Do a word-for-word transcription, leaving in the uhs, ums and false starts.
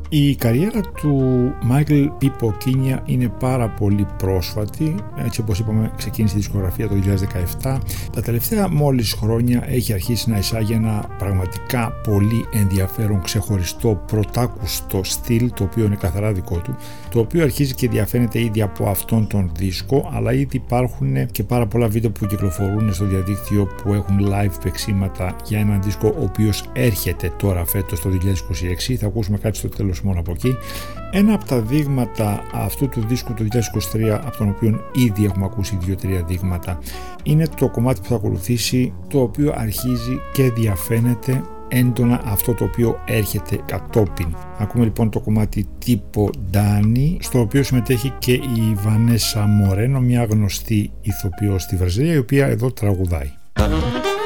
Η καριέρα του Μάικλ Πίπο Κίνια είναι πάρα πολύ πρόσφατη, έτσι όπως είπαμε ξεκίνησε η δισκογραφία το δύο χιλιάδες δεκαεπτά. Τα τελευταία μόλις χρόνια έχει αρχίσει να εισάγει ένα πραγματικά πολύ ενδιαφέρον, ξεχωριστό, πρωτάκουστο στυλ, το οποίο είναι καθαρά δικό του, το οποίο αρχίζει και διαφαίνεται ήδη από αυτόν τον δίσκο, αλλά ήδη υπάρχουν και πάρα πολλά βίντεο που κυκλοφορούν στο διαδίκτυο που έχουν live παίξηματα για έναν δίσκο ο οποίος έρχεται τώρα φέτος το δύο χιλιάδες είκοσι έξι. Θα ακούσουμε κάτι στο τέλος μόνο από εκεί. Ένα από τα δείγματα αυτού του δίσκου του δύο χιλιάδες είκοσι τρία, από τον οποίο ήδη έχουμε ακούσει δύο τρία δείγματα, είναι το κομμάτι που θα ακολουθήσει, το οποίο αρχίζει και διαφαίνεται έντονα αυτό το οποίο έρχεται κατόπιν. Ακούμε λοιπόν το κομμάτι Τύπο Ντάνι, στο οποίο συμμετέχει και η Βανέσα Μορένο, μια γνωστή ηθοποιός στη Βραζιλία, η οποία εδώ τραγουδάει.